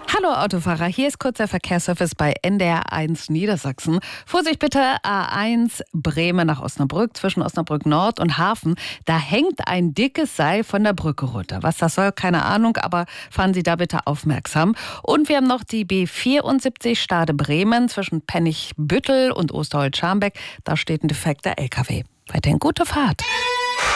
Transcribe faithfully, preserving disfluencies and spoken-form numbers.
Hallo Autofahrer, hier ist kurz der Verkehrsservice bei N D R eins Niedersachsen. Vorsicht bitte, A eins Bremen nach Osnabrück, zwischen Osnabrück Nord und Hafen. Da hängt ein dickes Seil von der Brücke runter. Was das soll, keine Ahnung, aber fahren Sie da bitte aufmerksam. Und wir haben noch die B vierundsiebzig Stade Bremen zwischen Pennigbüttel und Osterholz-Scharmbeck. Da steht ein defekter L K W. Weiterhin gute Fahrt.